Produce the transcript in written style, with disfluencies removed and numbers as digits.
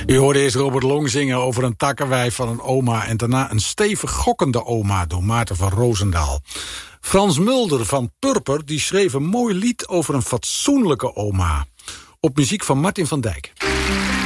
U hoorde eerst Robert Long zingen over een takkenwijf van een oma... en daarna een stevig gokkende oma door Maarten van Roosendaal. Frans Mulder van Purper die schreef een mooi lied over een fatsoenlijke oma. Op muziek van Martin van Dijk.